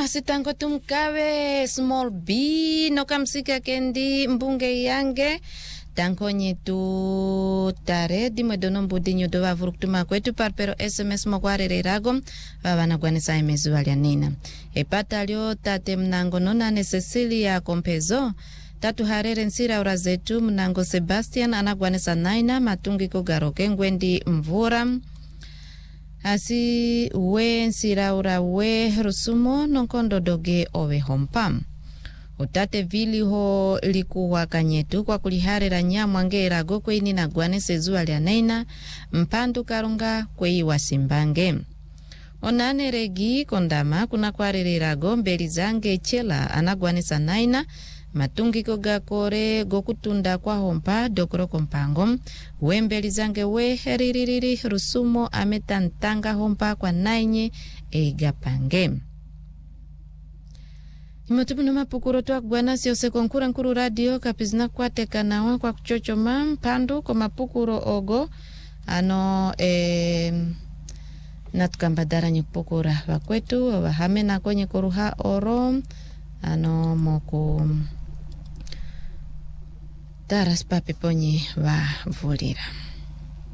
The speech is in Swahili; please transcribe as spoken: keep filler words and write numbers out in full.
Basi tango tumkawe small b no kamsika kendi mbunge yange tango nyetu tare di mwedono mbudi nyodo wa vurukutuma kwetu parpero sms mokwarere rago wabana gwanisa emezu walianina epata lio tate mnango nonane Cecilia Kompezo tatu harere nsira urazetu mnango Sebastian anagwanisa naina matungi kugaroke ngwendi mvura asi we nsira ura we rusumo nonkondo doge owe hompam utate vili ho likuwa kanyetu kwa kuliharira nyamwange irago kweini na gwane sezuwa lianaina mpandu karunga kwei wasimbange onane regi kondama kuna kwarire irago mbeli zange chela anagwanisa naina matungi kogakore gokutunda kwa hompa dokoro kompango wembeli zange we heriririri rusumo ametantanga hompa kwa nainye eigapange Imotubu mapukuro tuwa kubwana siyose konkura nkuru radio kapizina kwa tekanawa kwa kuchochoma mpandu kwa mapukuro ogo ano e, natukambadara nyupukura wakwetu wahame na kwenye kuruha oro ano moku taras papi ponye wa vulira.